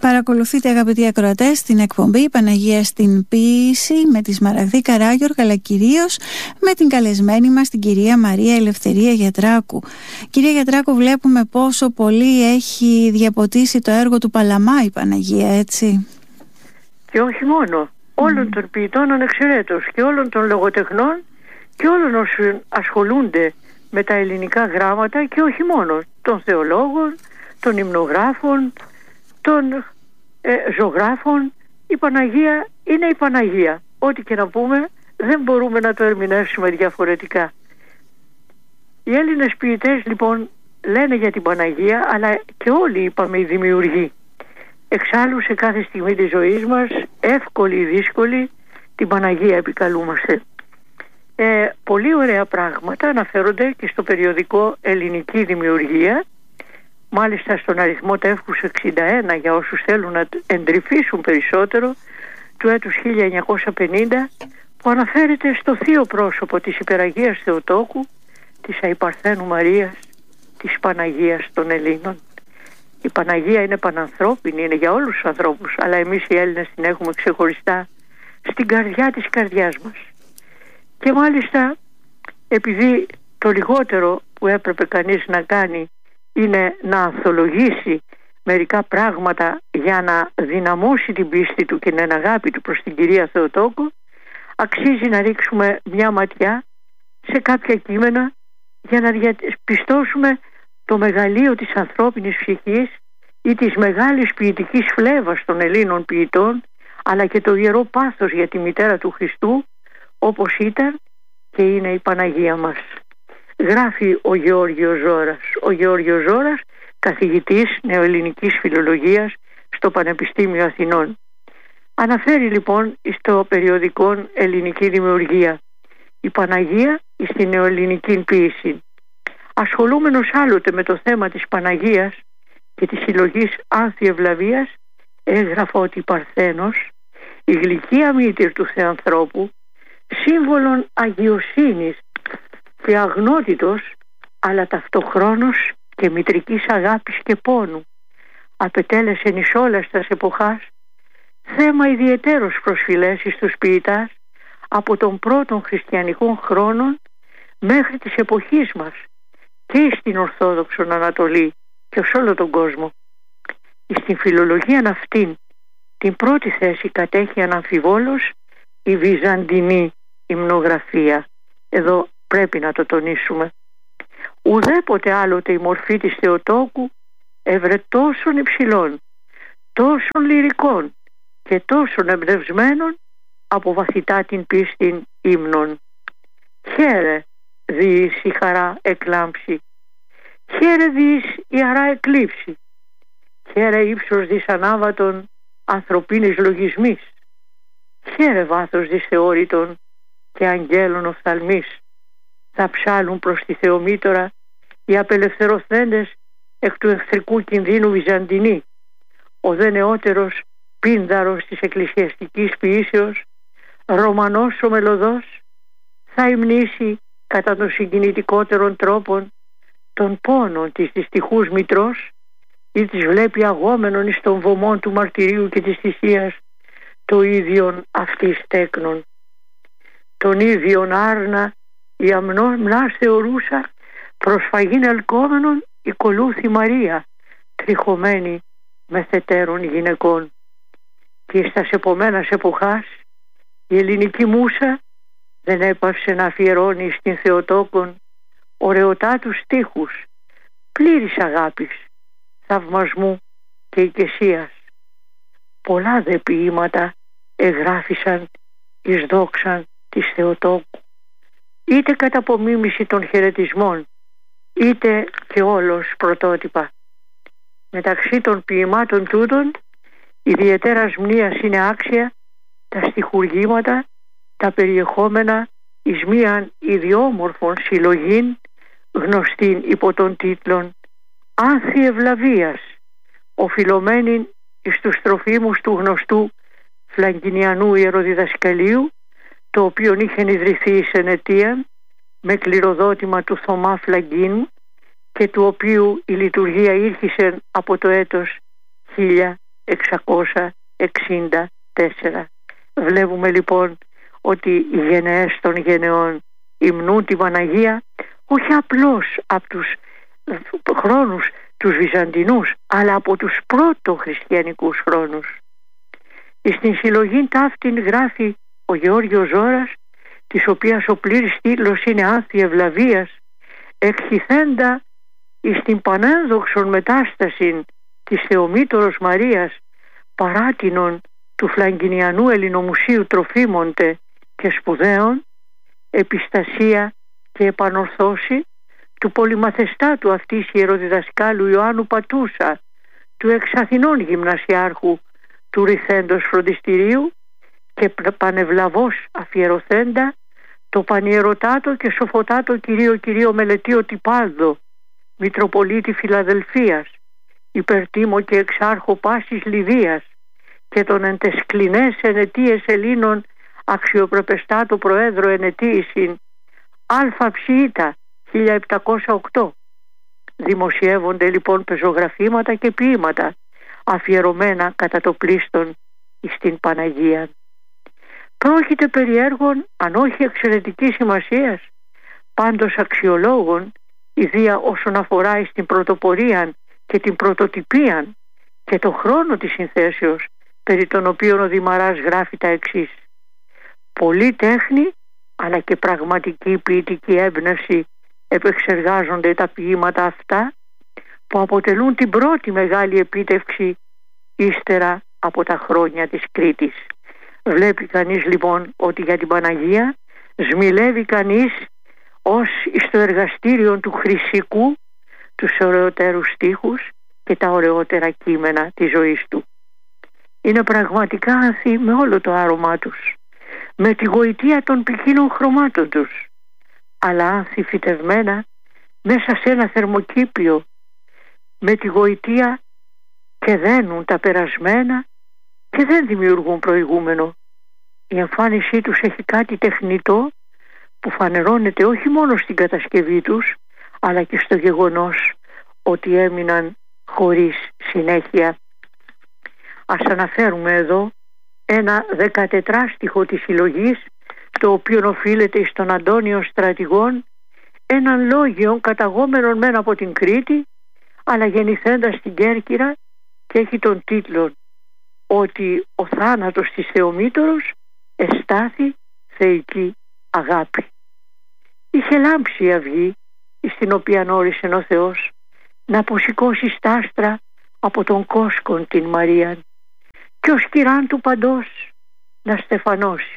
Παρακολουθείτε, αγαπητοί ακροατές, την εκπομπή Παναγία στην Ποίηση με τη Σμαραγδή Καράγιοργα, αλλά κυρίως με την καλεσμένη μας την κυρία Μαρία Ελευθερία Γιατράκου. Κυρία Γιατράκου, βλέπουμε πόσο πολύ έχει διαποτίσει το έργο του Παλαμά η Παναγία, έτσι. Και όχι μόνο, όλων των ποιητών ανεξαιρέτως και όλων των λογοτεχνών και όλων όσων ασχολούνται με τα ελληνικά γράμματα και όχι μόνο, των θεολόγων, των υμνογράφων, των ζωγράφων. Η Παναγία είναι η Παναγία. Ό,τι και να πούμε δεν μπορούμε να το ερμηνεύσουμε διαφορετικά. Οι Έλληνες ποιητές λοιπόν λένε για την Παναγία, αλλά και όλοι, είπαμε, οι δημιουργοί. Εξάλλου σε κάθε στιγμή της ζωής μας, εύκολη ή δύσκολη, την Παναγία επικαλούμαστε. Πολύ ωραία πράγματα αναφέρονται και στο περιοδικό Ελληνική Δημιουργία, μάλιστα στον αριθμό τεύχους 61, για όσους θέλουν να εντρυφήσουν περισσότερο, του έτους 1950, που αναφέρεται στο θείο πρόσωπο της Υπεραγίας Θεοτόκου, της Αϊπαρθένου Μαρίας, της Παναγίας των Ελλήνων. Η Παναγία είναι πανανθρώπινη, είναι για όλους τους ανθρώπους, αλλά εμείς οι Έλληνες την έχουμε ξεχωριστά στην καρδιά της καρδιάς μας. Και μάλιστα, επειδή το λιγότερο που έπρεπε κανείς να κάνει είναι να ανθολογήσει μερικά πράγματα για να δυναμώσει την πίστη του και την αγάπη του προς την κυρία Θεοτόκου, αξίζει να ρίξουμε μια ματιά σε κάποια κείμενα για να διαπιστώσουμε το μεγαλείο της ανθρώπινης ψυχής ή της μεγάλης ποιητικής φλέβας των Ελλήνων ποιητών, αλλά και το ιερό πάθος για τη μητέρα του Χριστού, όπως ήταν και είναι η Παναγία μας. Γράφει ο Γεώργιος Ζώρας. Ο Γεώργιος Ζώρας, καθηγητής νεοελληνικής φιλολογίας στο Πανεπιστήμιο Αθηνών. Αναφέρει λοιπόν στο περιοδικό Ελληνική Δημιουργία η Παναγία στην νεοελληνική ποίηση. Ασχολούμενος άλλοτε με το θέμα της Παναγίας και της συλλογής Άνθη Ευλαβίας, έγραφα ότι η Παρθένος, η γλυκία μήτηρ του Θεανθρώπου, σύμβολον αγιοσύνης και αγνότητος, αλλά ταυτοχρόνως και μητρικής αγάπης και πόνου, απετέλεσεν εις όλας τας εποχάς θέμα ιδιαιτέρως προσφυλές εις τους ποιητάς από των πρώτων χριστιανικών χρόνων μέχρι της εποχής μας και στην Ορθόδοξον Ανατολή και σε όλο τον κόσμο. Στην φιλολογία αυτήν την πρώτη θέση κατέχει αναμφιβόλως η βυζαντινή υμνογραφία. Εδώ πρέπει να το τονίσουμε. Ουδέποτε άλλοτε η μορφή της Θεοτόκου έβρε τόσων υψηλών, τόσων λυρικών και τόσων εμπνευσμένων από βαθυτά την πίστην ύμνων. Χαίρε διείς η χαρά εκλάμψη, χαίρε διείς η χαρά εκλείψη, χαίρε ύψος δις ανάβατον ανθρωπίνης λογισμής, χαίρε βάθος δις θεώρητον και αγγέλων οφθαλμής. Θα ψάλουν προς τη Θεομήτωρα οι απελευθερωθέντες εκ του εχθρικού κινδύνου Βυζαντινοί. Ο δε νεότερος πίνδαρος της εκκλησιαστικής ποιήσεως, Ρωμανός ο μελωδός, θα υμνήσει κατά των συγκινητικότερων τρόπων των πόνων της δυστυχούς μητρός, ή της βλέπει αγόμενον εις των βωμών του μαρτυρίου και της θυσίας το ίδιον αυτής τέκνον. Τον ίδιον άρνα η αμνός θεωρούσα προσφαγήν ελκόμενον η κολούθη Μαρία, τριχωμένη με θετέρων γυναικών. Και στα επομένας εποχάς η ελληνική μούσα δεν έπαυσε να αφιερώνει στην Θεοτόκον ωραιοτάτους στίχους πλήρης αγάπης, θαυμασμού και οικεσίας. Πολλά δε ποίηματα εγγράφησαν εις δόξαν της Θεοτόκου, είτε κατά απομίμηση των χαιρετισμών, είτε και όλος πρωτότυπα. Μεταξύ των ποιημάτων τούτων ιδιαιτέρας μνήας είναι άξια τα στιχουργήματα, τα περιεχόμενα εις μίαν ιδιόμορφων συλλογήν γνωστήν υπό των τίτλων Άνθη Ευλαβίας, οφειλωμένην εις τους τροφίμους του γνωστού Φλαγκινιανού ιεροδιδασκαλίου, το οποίον είχεν ιδρυθεί εις Ενετίαν με κληροδότημα του Θωμά Φλαγκίνου και του οποίου η λειτουργία ήρχισε από το έτος 1664. Βλέπουμε λοιπόν ότι οι γενναίες των γενεών υμνούν τη Παναγία όχι απλώς από τους χρόνους τους Βυζαντινούς, αλλά από τους πρώτο χριστιανικούς χρόνους. Στην συλλογή ταύτην γράφει ο Γεώργιος Ζώρας, της οποίας ο πλήρης τίτλος είναι «Άνθη Ευλαβίας», εκχυθέντα εις την πανένδοξον μετάσταση της Θεομήτωρος Μαρίας παράτινον του Φλαγκινιανού Ελληνομουσείου Τροφίμοντε και σπουδαίων, επιστασία και επανορθώση του πολυμαθεστάτου αυτής ιεροδιδασκάλου Ιωάννου Πατούσα, του εξ Αθηνών γυμνασιάρχου του Ρηθέντος Φροντιστηρίου και πανευλαβώς αφιερωθέντα το πανιερωτάτο και σοφοτάτο κυρίο Μελετείο Τυπάλδο, Μητροπολίτη Φιλαδελφίας, υπερτίμο και εξάρχο πάσης Λιδίας και των εντεσκλινές ενετίες Ελλήνων αξιοπρεπεστάτο Προέδρο ενετίησιν Αλφα Ψιήτα 1708. Δημοσιεύονται λοιπόν πεζογραφήματα και ποίηματα αφιερωμένα κατά το πλήστον στην Παναγία. Πρόκειται περί έργων, αν όχι εξαιρετικής σημασίας, πάντως αξιολόγων, ιδία όσον αφορά στην πρωτοπορία και την πρωτοτυπία και το χρόνο της συνθέσεως, περί των οποίων ο Δημαράς γράφει τα εξής: «Πολλή τέχνη αλλά και πραγματική ποιητική έμπνευση επεξεργάζονται τα ποίηματα αυτά, που αποτελούν την πρώτη μεγάλη επίτευξη ύστερα από τα χρόνια της Κρήτης». Βλέπει κανείς λοιπόν ότι για την Παναγία σμιλεύει κανείς ως στο εργαστήριο του Χρυσικού τους ωραιότερους στίχους και τα ωραιότερα κείμενα της ζωής του. Είναι πραγματικά άνθη με όλο το άρωμά τους, με τη γοητεία των ποικίλων χρωμάτων τους, αλλά άνθη φυτευμένα μέσα σε ένα θερμοκήπιο, με τη γοητεία και δένουν τα περασμένα και δεν δημιουργούν προηγούμενο. Η εμφάνισή τους έχει κάτι τεχνητό που φανερώνεται όχι μόνο στην κατασκευή τους, αλλά και στο γεγονός ότι έμειναν χωρίς συνέχεια. Ας αναφέρουμε εδώ ένα 14στιχο της συλλογής, το οποίο οφείλεται στον Αντώνιο Στρατηγών, έναν λόγιο καταγόμενον μεν από την Κρήτη, αλλά γεννηθέντας στην Κέρκυρα, και έχει τον τίτλο ότι ο θάνατος της Θεομήτωρος εστάθη θεϊκή αγάπη. Είχε λάμψει η αυγή, στην οποία όρισε ο Θεός να αποσηκώσει στα άστρα από τον κόσκον την Μαρίαν και ως κυράν του παντός να στεφανώσει.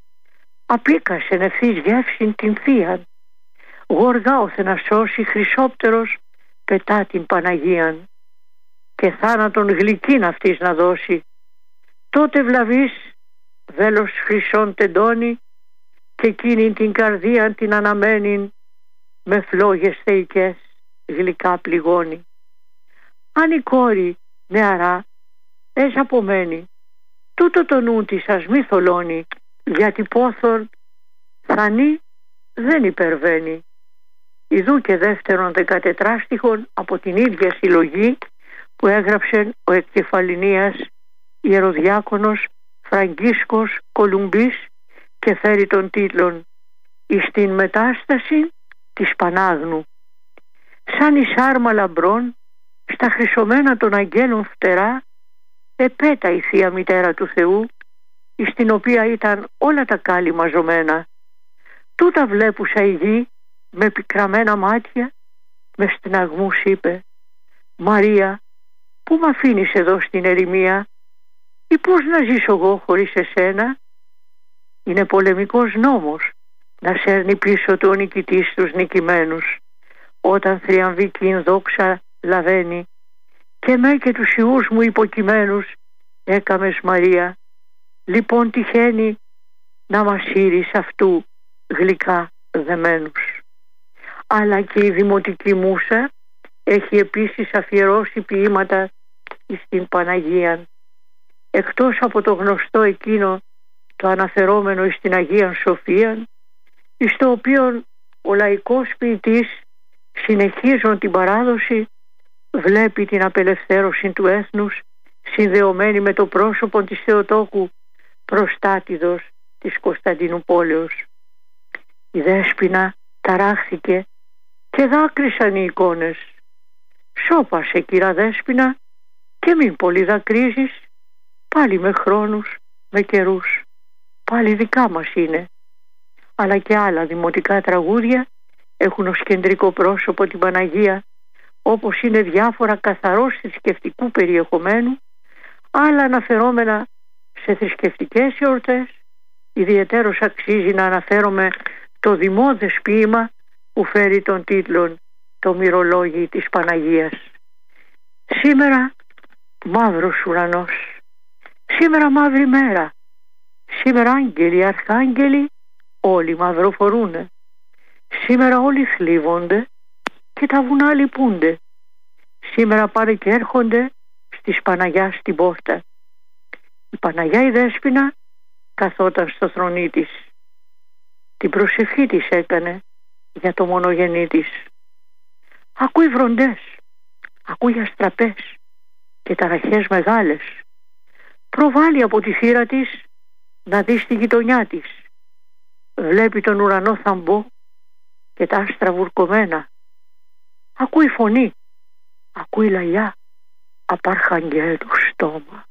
Απίκασεν ευθύς γεύσιν την Θείαν, γοργά όθε να σώσει χρυσόπτερος πετά την Παναγίαν, και θάνατον γλυκήν αυτής να δώσει. Τότε βλαβής βέλος χρυσών τεντώνει και εκείνη την καρδίαν την αναμένην με φλόγες θεϊκές γλυκά πληγώνει. Αν η κόρη νεαρά απομένει, τούτο το νου της ας μη θολώνει, γιατί πόθον θανή δεν υπερβαίνει. Ιδού και δεύτερον 14στιχον από την ίδια συλλογή που έγραψε ο Εκκεφαλινίας ιεροδιάκονος Φραγκίσκος Κολουμπής και φέρει τον τίτλον «Εις την μετάσταση της Πανάγνου». Σαν η σάρμα λαμπρών στα χρυσωμένα των αγγέλων φτερά επέτα η Θεία Μητέρα του Θεού, εις την οποία ήταν όλα τα κάλλη μαζωμένα. Τούτα βλέπουσα η γη με πικραμένα μάτια, με στεναγμούς είπε: «Μαρία, πού μ' αφήνεις εδώ στην ερημία, ή πώς να ζήσω εγώ χωρίς εσένα?» Είναι πολεμικός νόμος να σέρνει πίσω του ο νικητής τους νικημένους, όταν θριαμβική δόξα λαβαίνει, και με και τους ιούς μου υποκειμένους έκαμες Μαρία. Λοιπόν τυχαίνει να μας σύρεις αυτού γλυκά δεμένους. Αλλά και η Δημοτική Μούσα έχει επίσης αφιερώσει ποίηματα στην Παναγία. Εκτός από το γνωστό εκείνο το αναφερόμενο στην Αγία Σοφία, στο οποίο ο λαϊκός ποιητής, συνεχίζον την παράδοση, βλέπει την απελευθέρωση του έθνους συνδεωμένη με το πρόσωπο της Θεοτόκου, προστάτηδος της Κωνσταντινούπολεως. Η Δέσποινα ταράχθηκε και δάκρυσαν οι εικόνες. «Σώπασε, κύρα Δέσποινα, και μην πολύ δακρύζεις, πάλι με χρόνους, με καιρούς, πάλι δικά μας είναι». Αλλά και άλλα δημοτικά τραγούδια έχουν ως κεντρικό πρόσωπο την Παναγία, όπως είναι διάφορα καθαρός θρησκευτικού περιεχομένου, άλλα αναφερόμενα σε θρησκευτικές εορτές. Ιδιαιτέρως αξίζει να αναφέρομαι το δημόδες ποίημα που φέρει τον τίτλο «Το μυρολόγι της Παναγίας». Σήμερα μαύρος ουρανός, σήμερα μαύρη μέρα, σήμερα άγγελοι, αρχάγγελοι, όλοι μαυροφορούνε. Σήμερα όλοι θλίβονται και τα βουνά λυπούνται. Σήμερα πάνε και έρχονται στις Παναγιά στην πόρτα. Η Παναγιά η Δέσποινα καθόταν στο θρονί της. Την προσευχή της έκανε για το μονογενή της. Ακούει βροντές, ακούει αστραπές και ταραχές μεγάλες. Προβάλλει από τη θύρα της να δει στη γειτονιά της. Βλέπει τον ουρανό θαμπό και τα άστρα βουρκωμένα. Ακούει φωνή, ακούει λαλιά απ' αρχαγγέλου στόμα.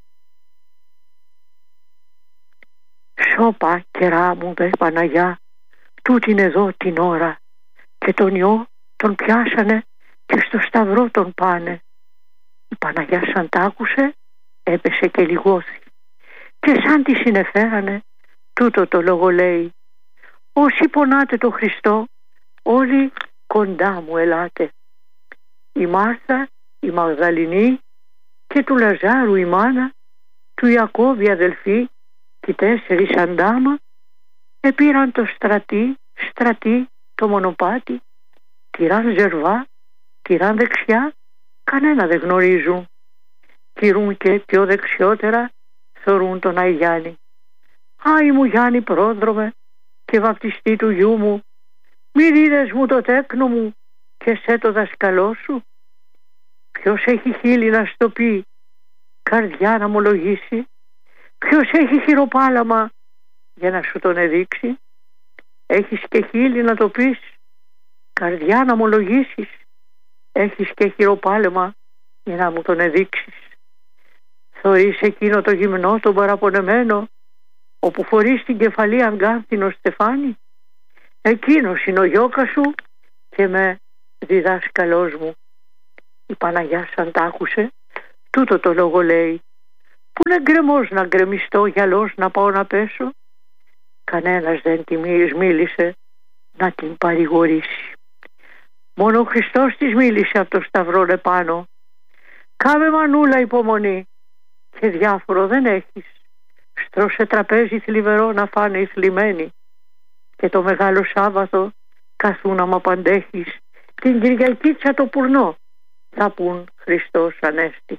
«Σώπα, κερά μου, δε Παναγιά, τούτην εδώ την ώρα, και τον ιό τον πιάσανε και στο σταυρό τον πάνε». Η Παναγιά σαν τ' άκουσε, έπεσε και λιγώθη, και σαν τη συνεφέρανε, τούτο το λόγο λέει: «Όσοι πονάτε το Χριστό, όλοι κοντά μου ελάτε». Η Μάρθα, η Μαγδαληνή και του Λαζάρου η μάνα, του Ιακώβη αδελφή και 4 αντάμα, επήραν το στρατή το μονοπάτι, τυράν ζερβά, τυράν δεξιά, κανένα δεν γνωρίζουν. Κυρούν και πιο δεξιότερα, θωρούν τον Άι Γιάννη. «Άι μου Γιάννη πρόδρομε και βαπτιστή του γιού μου, μη δίδες μου το τέκνο μου και σε το δασκαλό σου». Ποιος έχει χείλη να στο πει, καρδιά να ομολογήσει? Ποιος έχει χειροπάλαμα για να σου τον εδείξει? Έχεις και χείλη να το πεις, καρδιά να ομολογήσεις? Έχεις και χειροπάλαμα για να μου τον εδείξεις? Θωρείς εκείνο το γυμνό, τον παραπονεμένο, όπου φορείς την κεφαλή αγκάθινο στεφάνι? Εκείνος είναι ο γιώκα σου και με διδάσκαλός μου. Η Παναγιά σαν τ' άκουσε, τούτο το λόγο λέει: «Πού είναι γκρεμός να γκρεμιστώ, γυαλός να πάω να πέσω?» Κανένας δεν τη μίλησε να την παρηγορήσει. Μόνο ο Χριστός της μίλησε από το σταυρό επάνω: «Κάμε μανούλα υπομονή, και διάφορο δεν έχεις. Στρώσε τραπέζι θλιβερό να φάνε οι θλιμμένοι, και το Μεγάλο Σάββατο καθούν άμα παντέχεις, την Κυριακίτσα το πουρνό, θα πουν Χριστός Ανέστη».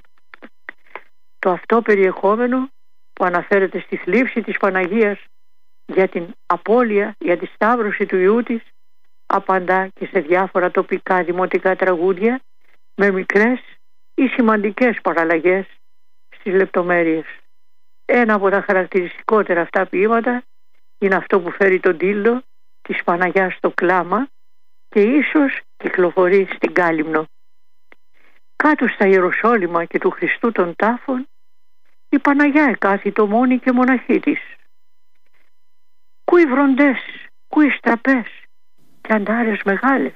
Το αυτό περιεχόμενο που αναφέρεται στη θλίψη της Παναγίας για την απώλεια, για τη σταύρωση του Υιού της, απαντά και σε διάφορα τοπικά δημοτικά τραγούδια με μικρές ή σημαντικές παραλλαγές στις λεπτομέρειες. Ένα από τα χαρακτηριστικότερα αυτά ποίηματα είναι αυτό που φέρει τον τίτλο της Παναγιάς στο κλάμα και ίσως κυκλοφορεί στην Κάλυμνο. Κάτω στα Ιεροσόλυμα και του Χριστού των τάφων, η Παναγιά εκάθιτο μόνη και μοναχή της. Κούι βροντές, κούι στραπές και αντάρες μεγάλες.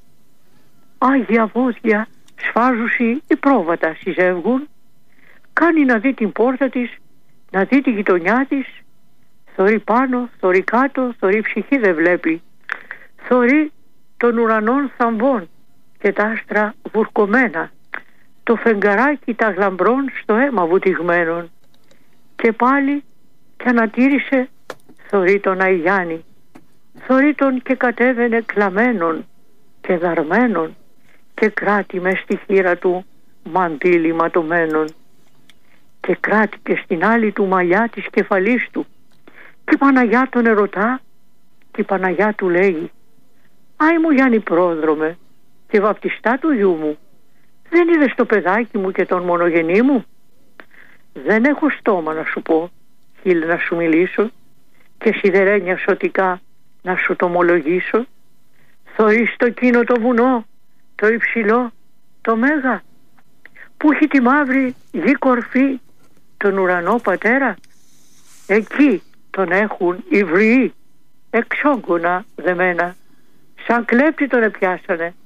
Άγια βόδια σφάζουσι οι πρόβατα συζεύγουν. Κάνει να δει την πόρτα της, να δει τη γειτονιά της. Θωρεί πάνω, θωρεί κάτω, θωρεί ψυχή δεν βλέπει. Θωρεί των ουρανών θαμβών και τα άστρα βουρκωμένα, το φεγγαράκι τα γλαμπρών στο αίμα βουτυγμένων. Και πάλι κι ανατήρησε, θωρεί τον Άι Γιάννη, θωρεί τον και κατέβαινε κλαμμένον και δαρμένον και κράτη μες στη χείρα του μαντίλι ματωμένον και κράτη και στην άλλη του μαλλιά της κεφαλής του. Και η Παναγιά τον ερωτά και η Παναγιά του λέγει: «Άι μου Γιάννη πρόδρομε και βαπτιστά του γιού μου, δεν είδες το παιδάκι μου και τον μονογενή μου? Δεν έχω στόμα να σου πω, χείλη να σου μιλήσω, και σιδερένια σωτικά να σου το ομολογήσω. Θωρείς το εκείνο το βουνό, το υψηλό, το μέγα, που έχει τη μαύρη γη κορφή, τον ουρανό πατέρα. Εκεί τον έχουν οι βριοί, εξόγκωνα δεμένα. Σαν κλέπτη τον επιάσανε,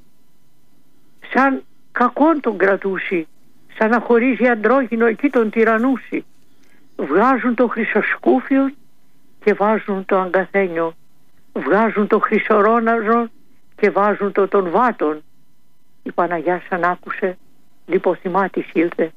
σαν κακόν τον κρατούσι, σαν να χωρίζει αντρόγινο εκεί τον τυραννούσι. Βγάζουν το χρυσοσκούφιο και βάζουν το αγκαθένιο, βγάζουν το χρυσορόναζο και βάζουν το των βάτων. Η Παναγιά σαν άκουσε, λιποθυμά της ήλθε.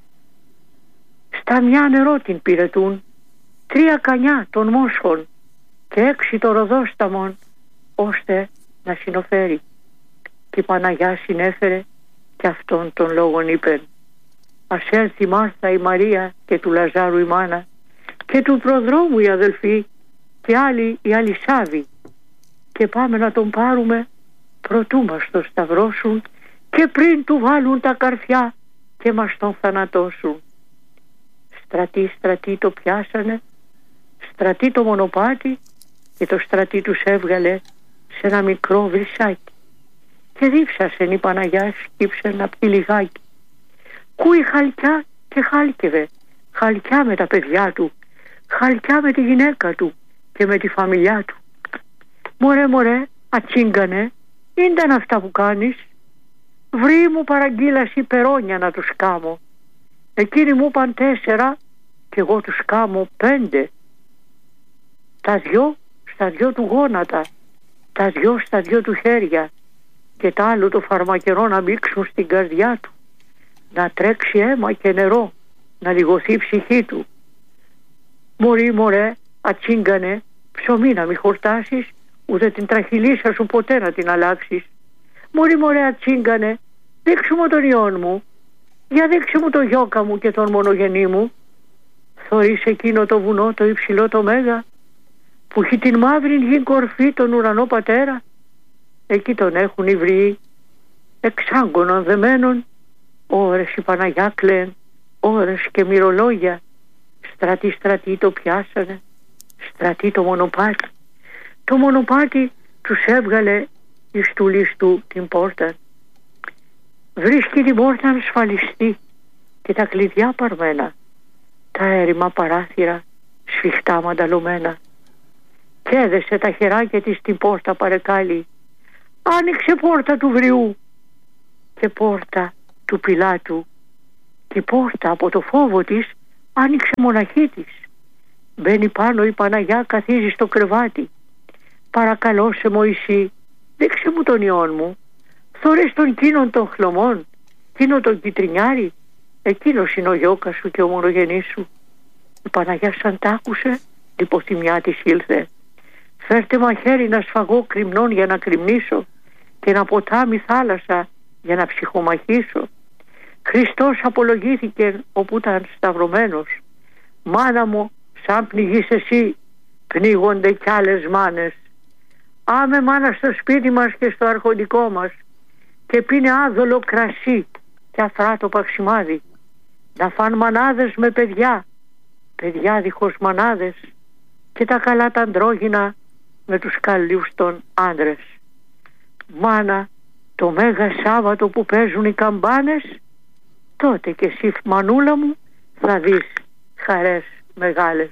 Στα μια νερό την πυρετούν, 3 κανιά των μόσχων και 6 των ροδόσταμων, ώστε να συνοφέρει. Και η Παναγιά συνέφερε και αυτόν τον λόγον είπεν. Ας έρθει η Μάρθα η Μαρία και του Λαζάρου η μάνα και του προδρόμου η αδελφή και άλλοι οι Αλισάβοι, και πάμε να τον πάρουμε προτού μας το σταυρώσουν και πριν του βάλουν τα καρφιά και μας τον θανατώσουν. Στρατοί το πιάσανε, στρατοί το μονοπάτι, και το στρατή τους έβγαλε σε ένα μικρό βρυσάκι και δίψασεν η Παναγιά, σκύψε να πει λιγάκι. Κούει χαλκιά και χάλκευε, χαλκιά με τα παιδιά του, χαλκιά με τη γυναίκα του και με τη φαμιλιά του. Μωρέ, ατσίγκανε, ίνταν αυτά που κάνεις. Βρει μου παραγγείλαση περόνια να τους κάμω. Εκείνοι μου είπαν 4 και εγώ τους κάμω 5. Τα 2 στα 2 του γόνατα, τα 2 στα 2 του χέρια και τα άλλο το φαρμακερό να μπήξουν στην καρδιά του, να τρέξει αίμα και νερό, να λιγωθεί η ψυχή του. Μωρέ, ατσίγκανε, ψωμί να μη χορτάσεις, ούτε την τραχυλίσα σου ποτέ να την αλλάξεις. Μωρέ, ατσίγκανε, δείξου μου τον ιόν μου, για δείξου μου το γιώκα μου και τον μονογενή μου. Θωρείς εκείνο το βουνό, το υψηλό το μέγα, που έχει την μαύρη γη κορφή, τον ουρανό πατέρα. Εκεί τον έχουν οι βριοί, εξάγκωνων δεμένων, ώρες η Παναγιά κλαίν, ώρες και μυρολόγια. Στρατοί το πιάσανε, στρατοί το μονοπάτι. Το μονοπάτι τους έβγαλε εις του λίστου την πόρτα. Βρίσκει την πόρτα ασφαλιστή και τα κλειδιά παρμένα, τα έρημα παράθυρα σφιχτά μανταλωμένα. Κι έδεσε τα χεράκια της στην πόρτα παρεκάλι. Άνοιξε πόρτα του βριού και πόρτα του Πιλάτου, και η πόρτα από το φόβο της άνοιξε μοναχή της. Μπαίνει πάνω η Παναγιά, καθίζει στο κρεβάτι. Παρακαλώ σε Μωυσή, δείξε μου τον ιόν μου. Θωρείς τον κίνον των χλωμών, κίνον τον κιτρινιάρι, εκείνος είναι ο γιώκας σου και ο μονογενής σου. Η Παναγιά σαν τ' άκουσε, λιποθυμιά της ήλθε. Φέρτε μαχαίρι να σφαγώ κρυμνών για να κρυμνήσω και να ποτάμι θάλασσα για να ψυχομαχήσω. Χριστός απολογήθηκε όπου ήταν σταυρωμένος. Μάνα μου, σαν πνιγείς εσύ, πνίγονται κι άλλες μάνες. Άμε μάνα στο σπίτι μας και στο αρχοντικό μας και πίνε άδολο κρασί και αφράτο παξιμάδι. Να φαν μανάδες με παιδιά, παιδιά δίχως μανάδες, και τα καλά τα αντρόγινα με τους καλούς των άντρες. Μάνα, το Μέγα Σάββατο που παίζουν οι καμπάνες, τότε και εσύ μανούλα μου θα δεις χαρές μεγάλες.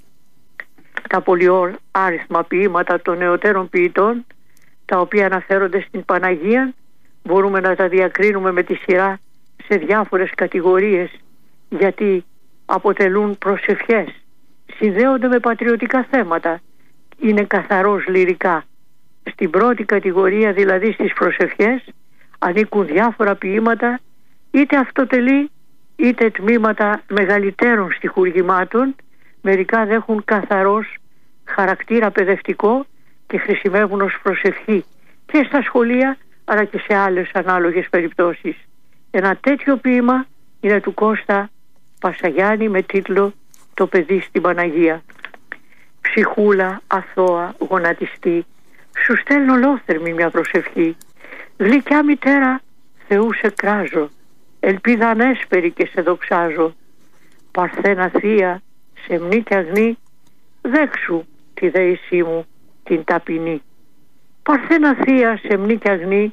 Τα πολυάριθμα ποίηματα των νεωτέρων ποιητών, τα οποία αναφέρονται στην Παναγία, μπορούμε να τα διακρίνουμε με τη σειρά σε διάφορες κατηγορίες, γιατί αποτελούν προσευχές, συνδέονται με πατριωτικά θέματα, είναι καθαρός λυρικά. Στην πρώτη κατηγορία, δηλαδή στις προσευχές, ανήκουν διάφορα ποίηματα, είτε αυτοτελή είτε τμήματα μεγαλύτερων στιχουργημάτων. Μερικά δέχουν καθαρός χαρακτήρα παιδευτικό και χρησιμεύουν ως προσευχή και στα σχολεία αλλά και σε άλλες ανάλογες περιπτώσεις. Ένα τέτοιο ποίημα είναι του Κώστα Πασαγιάννη με τίτλο «Το παιδί στην Παναγία». Ψυχούλα αθώα γονατιστή, σου στέλνω ολόθερμη μια προσευχή. Γλυκιά μητέρα, Θεού σε κράζω, ελπίδα ανέσπερη και σε δοξάζω. Παρθένα θεία, σεμνή κι αγνή, δέξου τη δέησή μου την ταπεινή. Παρθένα θεία, σεμνή κι αγνή,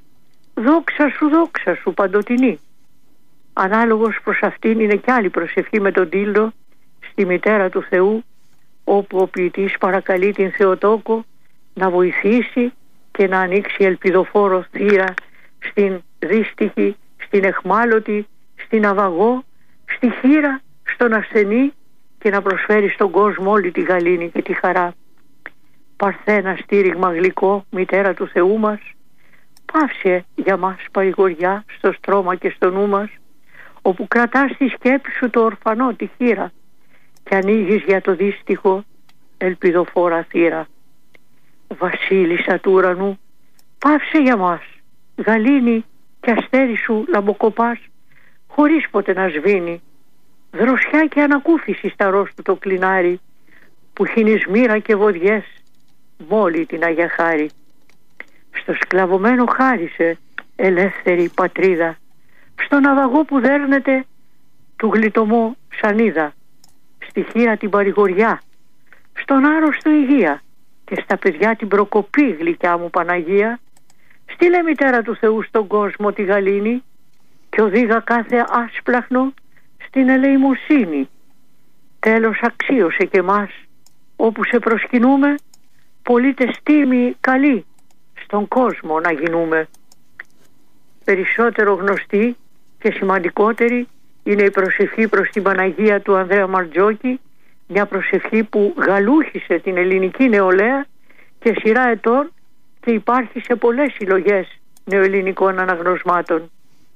δόξα σου παντοτινή. Ανάλογος προς αυτήν είναι κι άλλη προσευχή με τον τίλδο στη Μητέρα του Θεού, όπου ο ποιητής παρακαλεί την Θεοτόκο να βοηθήσει και να ανοίξει ελπιδοφόρο θύρα στην δύστιχη, στην εχμάλωτη, στην αβαγό, στη χείρα, στον ασθενή, και να προσφέρει στον κόσμο όλη τη γαλήνη και τη χαρά. Παρθένα στήριγμα γλυκό, Μητέρα του Θεού μας, πάυσε για μας παρηγοριά στο στρώμα και στο νου μας, όπου κρατάς στη σκέψη σου το ορφανό, τη χείρα, και ανοίγεις για το δύστιχο ελπιδοφόρα θύρα. Βασίλισσα του ουρανού, πάυσε για μας γαλήνη και αστέρι σου λαμποκοπάς, χωρίς ποτέ να σβήνει, δροσιά και ανακούφιση στα ρόστου το κλινάρι, που χύνεις μοίρα και βοδιές μόλι την Αγία Χάρη. Στο σκλαβωμένο χάρισε, ελεύθερη πατρίδα, στον αβαγό που δέρνεται του γλιτωμό σανίδα, στη χείρα την παρηγοριά, στον άρρωστο υγεία, και στα παιδιά την προκοπή, γλυκιά μου Παναγία. Στείλε Μητέρα του Θεού στον κόσμο τη γαλήνη, και οδήγα κάθε άσπλαχνο στην ελεημοσύνη. Τέλος αξίωσε και μας, όπου σε προσκυνούμε, πολίτες τίμοι καλοί, στον κόσμο να γινούμε. Περισσότερο γνωστή και σημαντικότερη είναι η προσευχή προς την Παναγία του Ανδρέα Μαρτζόκη, μια προσευχή που γαλούχησε την ελληνική νεολαία και σειρά ετών και υπάρχει σε πολλές συλλογές νεοελληνικών αναγνωσμάτων.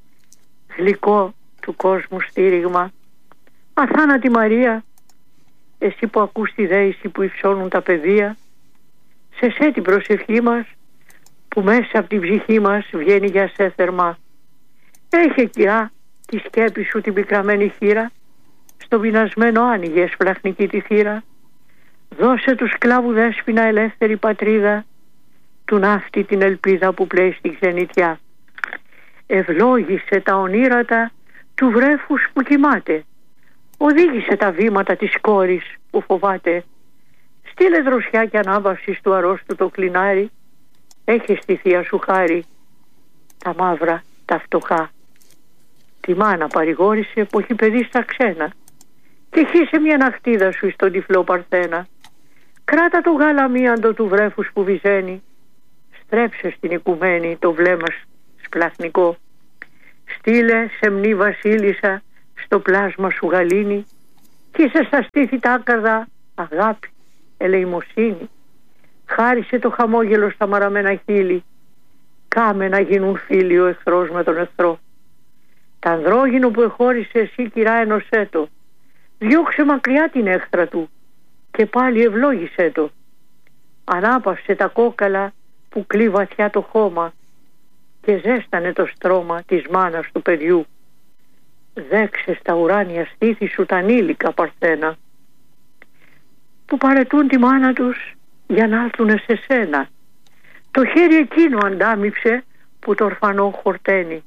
Γλυκό του κόσμου στήριγμα, αθάνατη Μαρία, εσύ που ακούς τη δέηση που υψώνουν τα παιδεία, σε την προσευχή μας που μέσα από την ψυχή μας βγαίνει για σε θερμά. Έχε κυρά τη σκέπη σου την πικραμένη χείρα, στο πεινασμένο άνοιγες φλαχνική τη θύρα. Δώσε του σκλάβου δέσποινα ελεύθερη πατρίδα, του ναύτη την ελπίδα που πλέει στη ξενιτιά. Ευλόγησε τα ονείρατα του βρέφους που κοιμάται, οδήγησε τα βήματα της κόρης που φοβάται. Στείλε δροσιά και ανάβαση του αρρώστου το κλινάρι, έχει στη θεία σου χάρη τα μαύρα τα φτωχά. Τη μάνα παρηγόρησε που έχει παιδί στα ξένα, και χύσε μια ναχτίδα σου στον τυφλό Παρθένα. Κράτα το γαλαμίαντο του βρέφους που βυζένει, στρέψε στην οικουμένη το βλέμμα σπλαχνικό. Στείλε σεμνή βασίλισσα στο πλάσμα σου γαλήνη, κι είσαι στα στήθη τα άκαρδα αγάπη, ελεημοσύνη. Χάρισε το χαμόγελο στα μαραμένα χείλη, κάμε να γίνουν φίλοι ο εχθρός με τον εχθρό. Τ' ανδρόγυνο που εχώρισε εσύ, κυρά, ενωσέ το, διώξε μακριά την έχθρα του και πάλι ευλόγησέ το. Ανάπαυσε τα κόκαλα που κλεί βαθιά το χώμα και ζέστανε το στρώμα της μάνας του παιδιού. Δέξε στα ουράνια στήθη σου τα ανήλικα Παρθένα, που παρετούν τη μάνα τους για να έρθουνε σε σένα. Το χέρι εκείνο αντάμυψε που το ορφανό χορταίνει,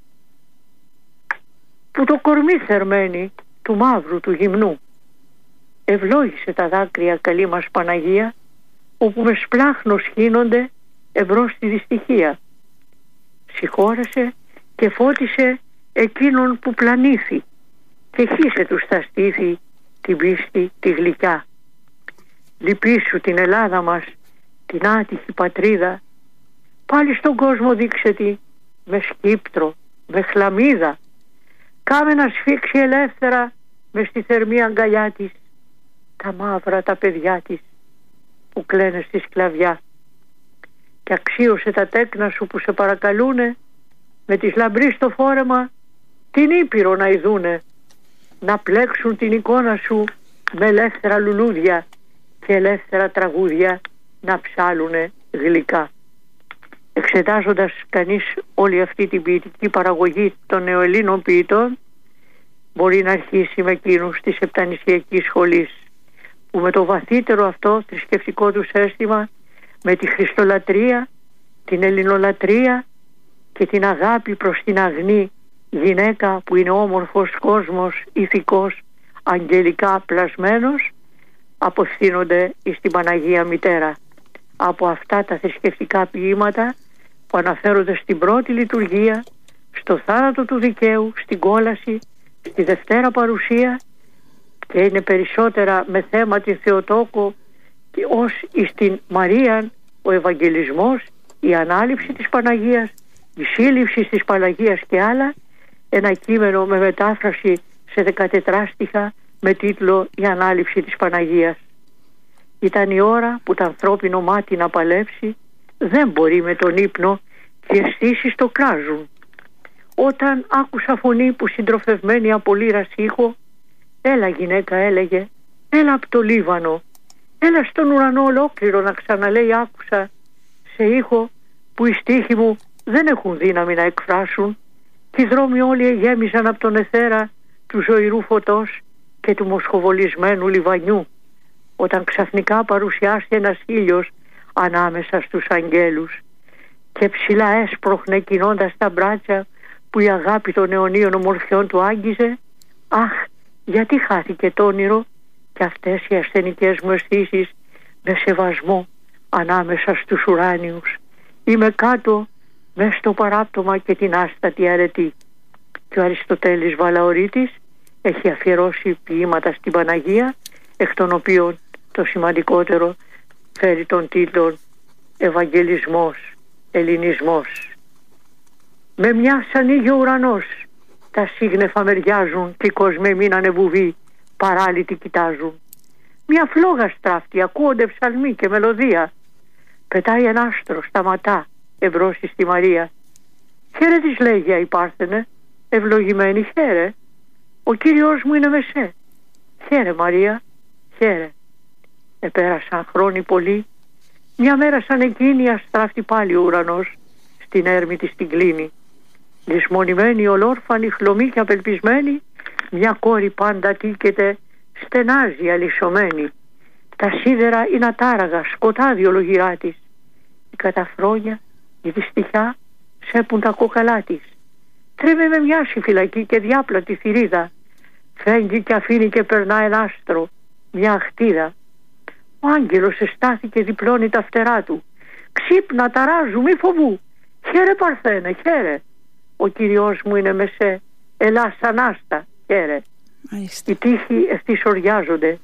που το κορμί θερμαίνει του μαύρου του γυμνού. Ευλόγησε τα δάκρυα καλή μας Παναγία, όπου με σπλάχνος χύνονται εμπρός στη δυστυχία. Συγχώρεσε και φώτισε εκείνον που πλανήθη, και χύσε του στα στήθη την πίστη τη γλυκιά. Λυπήσου την Ελλάδα μας, την άτυχη πατρίδα, πάλι στον κόσμο δείξε τη με σκύπτρο, με χλαμίδα. Κάμε να σφίξει ελεύθερα μες στη θερμή αγκαλιά της τα μαύρα τα παιδιά της που κλαίνε στη σκλαβιά. Και αξίωσε τα τέκνα σου που σε παρακαλούνε με τις λαμπροί στο φόρεμα την Ήπειρο να ειδούνε, να πλέξουν την εικόνα σου με ελεύθερα λουλούδια και ελεύθερα τραγούδια να ψάλουνε γλυκά. Εξετάζοντας κανείς όλη αυτή την ποιητική παραγωγή των νεοελλήνων ποιητών, μπορεί να αρχίσει με εκείνους της Επτανησιακής Σχολής, που με το βαθύτερο αυτό θρησκευτικό τους αίσθημα, με τη Χριστολατρία, την Ελληνολατρία και την αγάπη προς την αγνή γυναίκα που είναι όμορφος κόσμος, ηθικός, αγγελικά πλασμένος, απευθύνονται στην Παναγία Μητέρα. Από αυτά τα θρησκευτικά ποίηματα που αναφέρονται στην πρώτη λειτουργία, στο θάνατο του δικαίου, στην κόλαση, στη Δευτέρα Παρουσία, και είναι περισσότερα με θέμα την Θεοτόκο, και ως στην Μαρία ο Ευαγγελισμός, η ανάληψη της Παναγίας, η σύλληψη της Παναγίας και άλλα, ένα κείμενο με μετάφραση σε 14 στιχά με τίτλο «Η ανάληψη της Παναγίας». Ήταν η ώρα που το ανθρώπινο μάτι να παλέψει, δεν μπορεί με τον ύπνο και οι αισθήσεις το κράζουν. Όταν άκουσα φωνή που συντροφευμένη από λύρας ήχο, «Έλα γυναίκα», έλεγε, «έλα από το Λίβανο, έλα στον ουρανό ολόκληρο», να ξαναλέει άκουσα, σε ήχο που οι στίχοι μου δεν έχουν δύναμη να εκφράσουν, και οι δρόμοι όλοι γέμιζαν από τον αιθέρα του ζωηρού φωτός και του μοσχοβολισμένου λιβανιού, όταν ξαφνικά παρουσιάστηκε ένας ήλιος ανάμεσα στους αγγέλους και ψηλά έσπροχνε κινώντας τα μπράτσα που η αγάπη των αιωνίων ομορφιών του άγγιζε. Αχ, γιατί χάθηκε το όνειρο και αυτές οι ασθενικές μου αισθήσεις με σεβασμό ανάμεσα στους ουράνιους. Είμαι κάτω μες στο παράπτωμα και την άστατη αρετή. Και ο Αριστοτέλης Βαλαωρίτης έχει αφιερώσει ποίηματα στην Παναγία, εκ των οποίων το σημαντικότερο φέρει τον τίτλο «Ευαγγελισμός, Ελληνισμός». Με μια ανοίγει ο ουρανός, τα σύγνεφα μεριάζουν και οι κόσμοι μείνανε βουβοί, παράλυτοι κοιτάζουν. Μια φλόγα στράφτη, ακούονται ψαλμοί και μελωδία. Πετάει ένα άστρο, σταματά εμπρός στη Μαρία. «Χαίρε» της λέγει η Πάρθενε, «ευλογημένη χαίρε, ο Κύριος μου είναι με σε». «Χαίρε Μαρία, χαίρε». Επέρασαν χρόνοι πολλοί, μια μέρα σαν εκείνη αστράφτη πάλι ο ουρανός, στην έρμη της την κλίνη. Λησμονημένη, ολόρφανη, χλωμή και απελπισμένη, μια κόρη πάντα τίκεται, στενάζει αλυσσωμένη. Τα σίδερα είναι ατάραγα, σκοτάδι ολογυρά της. Η καταφρόνια, η δυστυχιά σέπουν τα κόκαλά της. Τρέμει με μοιάση φυλακή και διάπλατη θηρίδα. Φέγγει και αφήνει και περνά ένα άστρο, μια αχτίδα. Ο άγγελος εστάθηκε, διπλώνει τα φτερά του. «Ξύπνα, ταράζου, μη φοβού. Χαίρε Παρθένε, χαίρε. Ο Κύριος μου είναι με σε. Ελά σαν άστα, χαίρε». Οι τείχοι ευθυσοριάζονται.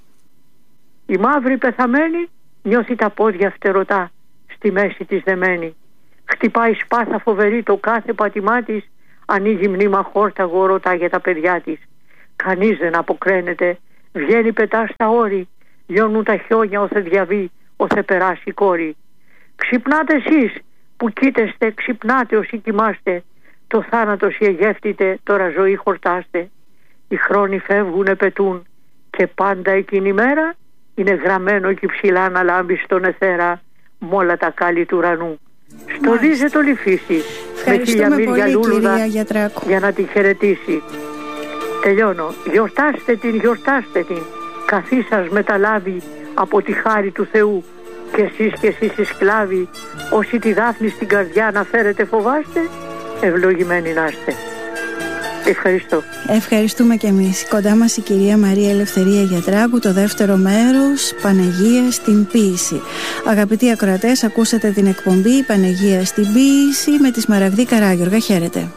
Η μαύρη πεθαμένη νιώθει τα πόδια φτερωτά, στη μέση της δεμένη. Χτυπάει σπάθα φοβερή το κάθε πατημά της, ανοίγει μνήμα χόρταγο, ρωτά για τα παιδιά της. Κανείς δεν αποκραίνεται, βγαίνει πετά στα όρη, λιώνουν τα χιόνια όθε διαβεί, όθε περάσει η κόρη. «Ξυπνάτε εσείς που κοίτεστε, ξυπνάτε όσοι κοιμάστε, το θάνατος γεύτητε, τώρα ζωή χορτάστε». Οι χρόνοι φεύγουνε, πετούν και πάντα εκείνη η μέρα είναι γραμμένο εκεί ψηλά να λάμπει στον αιθέρα μ' όλα τα κάλλη του ουρανού. Στοδίζεται όλη η φύση με χιλιαμύρια λούλουδα για να την χαιρετήσει. Τελειώνω. Γιορτάστε την, γιορτάστε την. Καθή σας μεταλάβει από τη χάρη του Θεού. Και εσείς οι σκλάβοι, όσοι τη Δάφνη στην καρδιά να φέρετε φοβάστε, ευλογημένοι να είστε. Ευχαριστώ. Ευχαριστούμε και εμείς. Κοντά μας η κυρία Μαρία Ελευθερία Γιατράκου, το δεύτερο μέρος, Παναγία στην Ποίηση. Αγαπητοί ακροατές, ακούσατε την εκπομπή Παναγία στην Ποίηση με τη Σμαραγδή Καράγιοργα. Χαίρετε.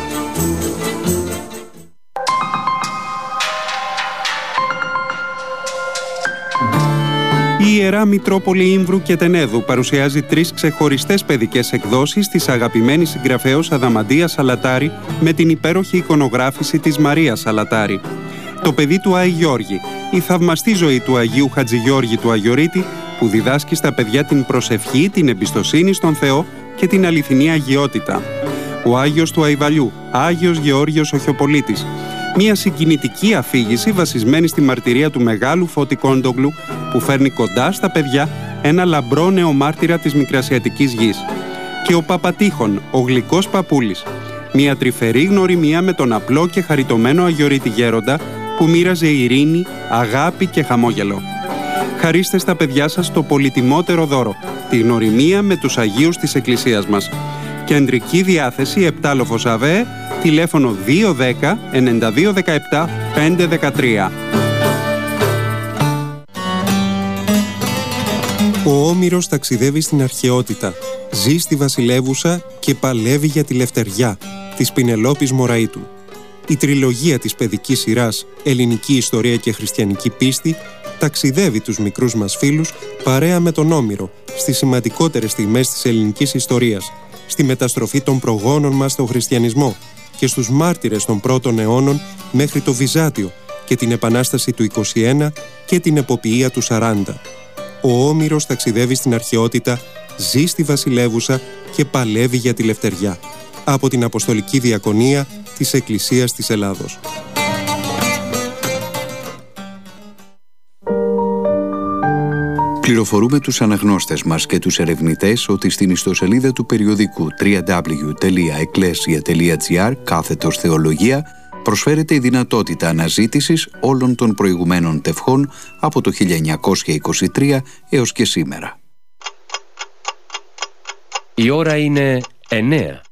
Η Ιερά Μητρόπολη Ήμβρου και Τενέδου παρουσιάζει 3 ξεχωριστές παιδικές εκδόσεις της αγαπημένης συγγραφέως Αδαμαντία Σαλατάρη με την υπέροχη εικονογράφηση της Μαρίας Σαλατάρη. Το παιδί του Άη Γιώργη, η θαυμαστή ζωή του Αγίου Χατζηγιώργη του Αγιορείτη, που διδάσκει στα παιδιά την προσευχή, την εμπιστοσύνη στον Θεό και την αληθινή αγιότητα. Ο Άγιος του Αϊβαλιού, Άγιος Γεώργιος Οχιοπολίτης. Μια συγκινητική αφήγηση βασισμένη στη μαρτυρία του μεγάλου Φώτη Κόντογλου, που φέρνει κοντά στα παιδιά ένα λαμπρό νεομάρτυρα της Μικρασιατικής γης. Και ο Παπατήχων, ο γλυκός παππούλης. Μια τρυφερή γνωριμία με τον απλό και χαριτωμένο Αγιορείτη γέροντα που μοίραζε ειρήνη, αγάπη και χαμόγελο. Χαρίστε στα παιδιά σας το πολυτιμότερο δώρο, τη γνωριμία με τους Αγίους της Εκκλησίας μας. Κεντρική διάθεση 7 Λοφοσαβέ, τηλέφωνο 210 9217 513. Ο Όμηρος ταξιδεύει στην αρχαιότητα, ζει στη Βασιλεύουσα και παλεύει για τη λευτεριά της Πινελόπης Μωραΐτου. Η τριλογία της παιδικής σειράς «Ελληνική ιστορία και χριστιανική πίστη» ταξιδεύει τους μικρούς μας φίλους παρέα με τον Όμηρο στις σημαντικότερες στιγμές της ελληνικής ιστορίας, στη μεταστροφή των προγόνων μας στον χριστιανισμό και στους μάρτυρες των πρώτων αιώνων μέχρι το Βυζάντιο και την Επανάσταση του 21 και την εποπιεία του 40. Ο Όμηρος ταξιδεύει στην αρχαιότητα, ζει στη Βασιλεύουσα και παλεύει για τη λευτεριά. Από την Αποστολική Διακονία της Εκκλησίας της Ελλάδος. Πληροφορούμε τους αναγνώστες μας και τους ερευνητές ότι στην ιστοσελίδα του περιοδικού www.ecclesia.gr/θεολογία προσφέρεται η δυνατότητα αναζήτησης όλων των προηγουμένων τευχών από το 1923 έως και σήμερα. Η ώρα είναι 9.